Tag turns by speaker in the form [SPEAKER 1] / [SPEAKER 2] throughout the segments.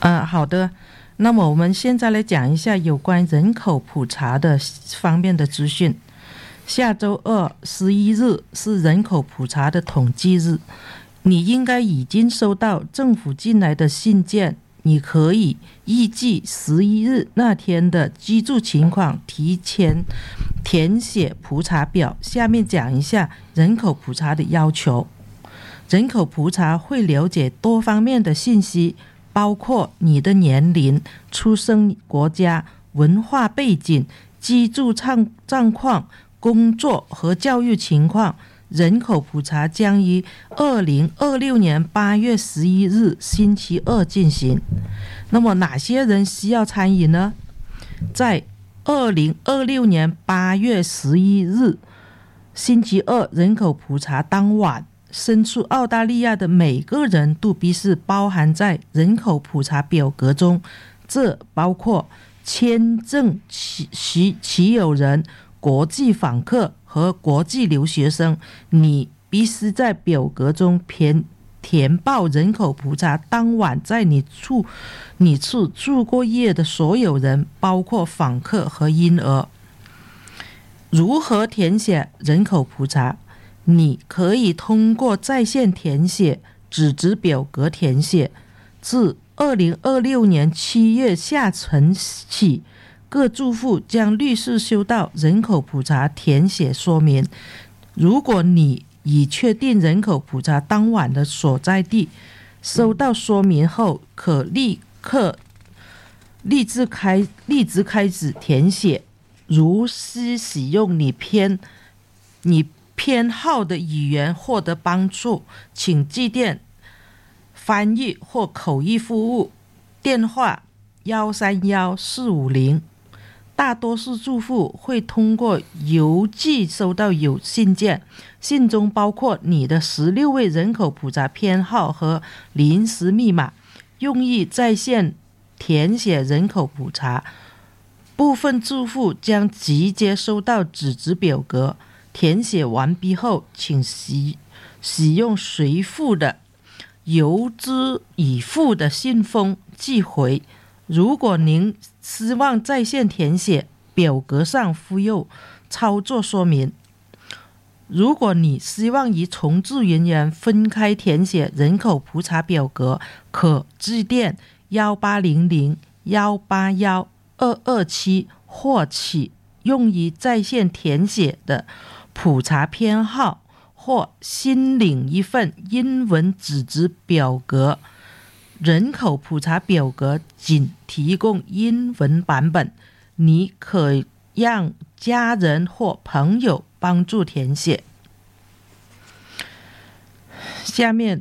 [SPEAKER 1] 好的。那么我们现在来讲一下有关人口普查的方面的资讯。下周2 11日是人口普查的统计日，你应该已经收到政府进来的信件，你可以预计11日那天的居住情况，提前填写普查表。下面讲一下人口普查的要求。人口普查会了解多方面的信息，包括你的年龄、出生国家、文化背景、居住状况、工作和教育情况。人口普查将于2026年8月11日星期二进行。那么哪些人需要参与呢？在2026年8月11日星期二人口普查当晚，身处澳大利亚的每个人都必须包含在人口普查表格中，这包括签证持有人、国际访客和国际留学生。你必须在表格中填报人口普查当晚在你处住过夜的所有人，包括访客和婴儿。如何填写人口普查？你可以通过在线填写、纸质表格填写。自2026年7月下旬起，各住户将陆续收到人口普查填写说明。如果你已确定人口普查当晚的所在地，收到说明后可立即开始填写。如需使用你偏好的语言获得帮助，请致电翻译或口译服务，电话131-450。大多数住户会通过邮寄收到信件，信中包括你的16位人口普查编号和临时密码，用于在线填写人口普查。部分住户将直接收到纸质表格，填写完毕后请使用随附的邮资已付的信封寄回。如果您希望在线填写，表格上附有操作说明。如果你希望与从职人员分开填写人口普查表格，可致电1800-181-227获取用于在线填写的普查编号，或新领一份英文纸质表格。人口普查表格仅提供英文版本，你可让家人或朋友帮助填写。下面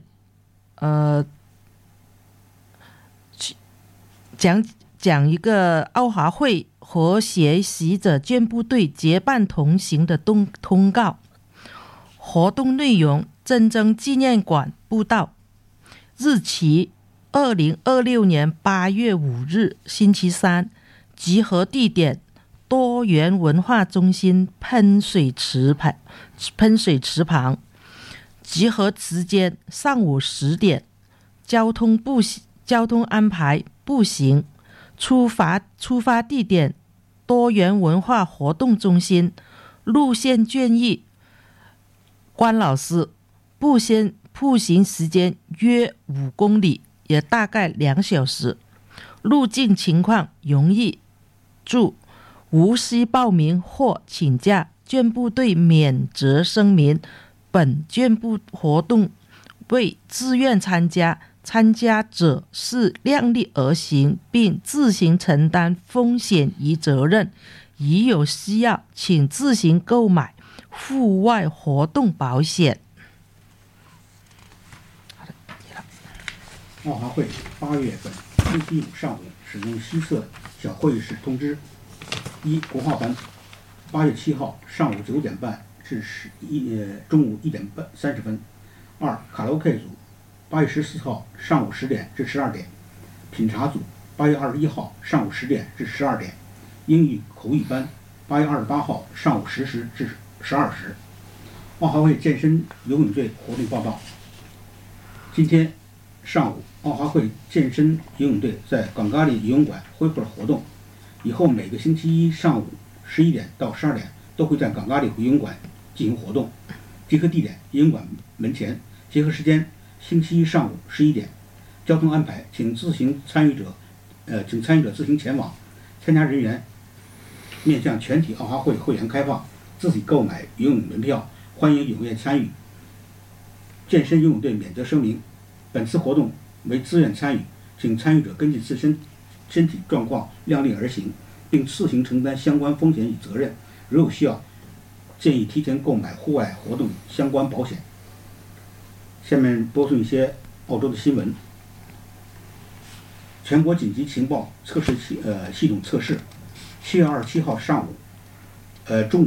[SPEAKER 1] 讲一个澳华会和学习者健步队结伴同行的通告。活动内容：真正纪念馆步道，日期2026年8月5日星期三，集合地点多元文化中心喷水池旁，集合时间上午10点，交通安排步行，出发地点多元文化活动中心，路线建议关老师，步行时间约5公里，也大概2小时。入境情况容易，注：无需报名或请假。健步队免责声明：本健步活动为自愿参加，参加者是量力而行，并自行承担风险与责任。如有需要，请自行购买户外活动保险。
[SPEAKER 2] 澳华会8月份星期五上午使用虚设小会议室通知：一、国画班8月7号上午9点半至中午1点30分；二、卡拉 OK 组8月14号上午10点至12点；品茶组8月21号上午10点至12点；英语口语班8月28号上午10时至12时。澳华会健身游泳队活动报道：今天上午，奥华会健身游泳队在冈咖喱游泳馆恢复了活动。以后每个星期一上午11点到12点都会在冈咖喱游泳馆进行活动。集合地点：游泳馆门前。集合时间：星期一上午11点。交通安排，请参与者自行前往。参加人员面向全体奥华会会员开放，自己购买游泳门票，欢迎踊跃参与。健身游泳队免责声明：本次活动为自愿参与，请参与者根据自身身体状况量力而行，并自行承担相关风险与责任。如有需要，建议提前购买户外活动相关保险。下面播送一些澳洲的新闻。全国紧急情报测试系统测试，7月27号上午，中午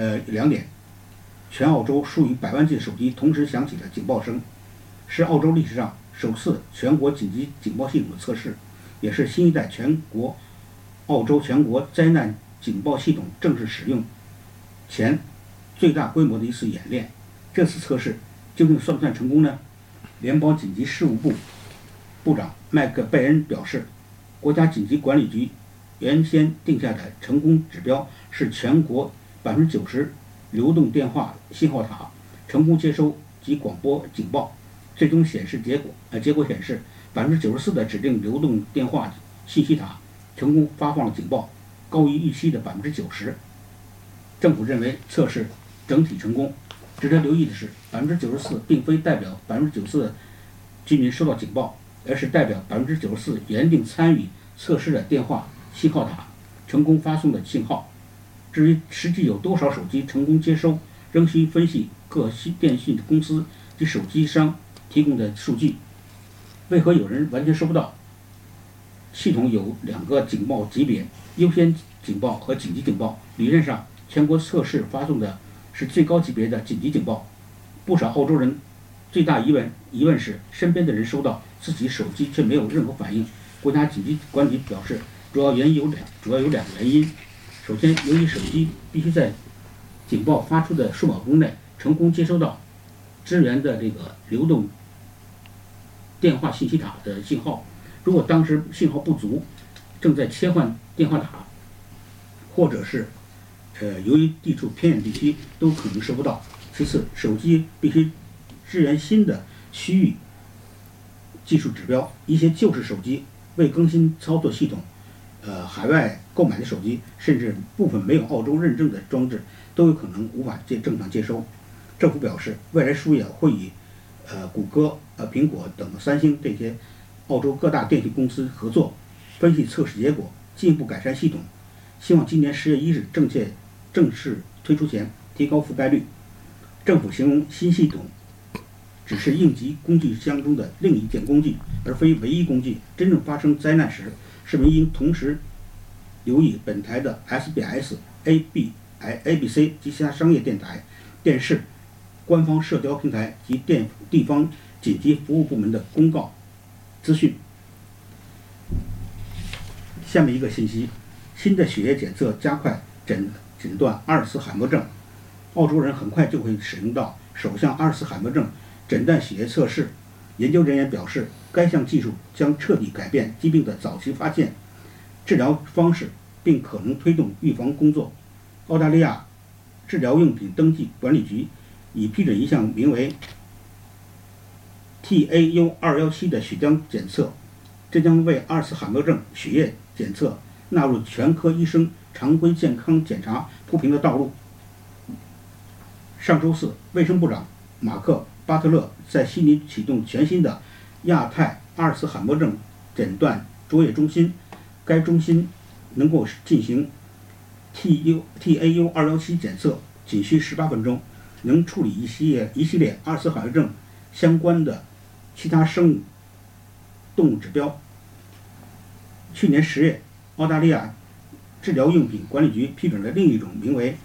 [SPEAKER 2] 2点，全澳洲数以百万计的手机同时响起了警报声，是澳洲历史上首次全国紧急警报系统的测试，也是新一代澳洲全国灾难警报系统正式使用前最大规模的一次演练。这次测试究竟算不算成功呢？联邦紧急事务部部长麦克贝恩表示，国家紧急管理局原先定下的成功指标是全国90%流动电话信号塔成功接收及广播警报。最终显示结果显示94%的指定流动电话信息塔成功发放了警报，高于预期的90%。政府认为测试整体成功。值得留意的是，94%并非代表94%的居民收到警报，而是代表94%原定参与测试的电话信号塔成功发送的信号。至于实际有多少手机成功接收，仍需分析各电信公司及手机商提供的数据。为何有人完全收不到？系统有2个警报级别：优先警报和紧急警报。理论上，全国测试发送的是最高级别的紧急警报。不少澳洲人最大疑问是，身边的人收到，自己手机却没有任何反应。国家紧急管理局表示，主要有2个原因。首先，由于手机必须在警报发出的数秒钟内成功接收到支援的这个流动电话信息塔的信号，如果当时信号不足，正在切换电话塔，或者是由于地处偏远地区，都可能收不到。其次，手机必须支援新的区域技术指标，一些旧式手机未更新操作系统，海外购买的手机，甚至部分没有澳洲认证的装置，都有可能无法正常接收。政府表示，未来数月会与谷歌、苹果等3星这些澳洲各大电信公司合作，分析测试结果，进一步改善系统，希望今年10月1日正式推出前提高覆盖率。政府形容新系统只是应急工具箱中的另一件工具，而非唯一工具。真正发生灾难时，市民应同时留意本台的 SBS、ABC 及其他商业电台、电视、官方社交平台及地方紧急服务部门的公告资讯。下面一个信息：新的血液检测加快诊断阿尔茨海默症。澳洲人很快就会使用到首项阿尔茨海默症诊断血液测试。研究人员表示，该项技术将彻底改变疾病的早期发现、治疗方式，并可能推动预防工作。澳大利亚治疗用品登记管理局已批准一项名为 TAU217 的血浆检测，这将为阿尔茨海默症血液检测纳入全科医生常规健康检查铺平的道路。上周四，卫生部长马克·巴特勒在悉尼启动全新的亚太阿尔茨海默症诊断卓越中心。该中心能够进行 TAU217 检测，仅需18分钟，能处理一系列阿尔茨海默症相关的其他生物动物指标。去年10月，澳大利亚治疗用品管理局批准了另一种名为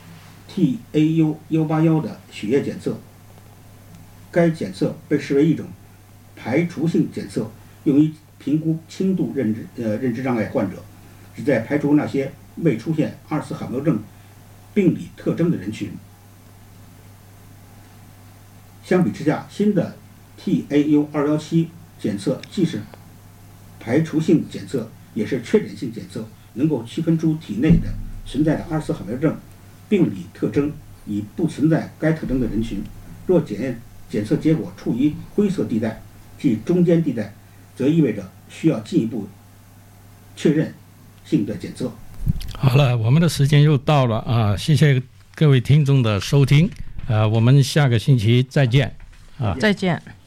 [SPEAKER 2] TAU181 的血液检测。该检测被视为一种排除性检测，用于评估轻度认知障碍患者，旨在排除那些未出现阿尔茨海默症病理特征的人群。相比之下，新的 TAU217 检测既是排除性检测，也是确诊性检测，能够区分出体内的存在的阿尔茨海默症病理特征与不存在该特征的人群。若检测结果处于灰色地带，即中间地带，则意味着需要进一步确认性的检测。
[SPEAKER 3] 好了，我们的时间又到了啊！谢谢各位听众的收听，我们下个星期再见啊！
[SPEAKER 1] 再见。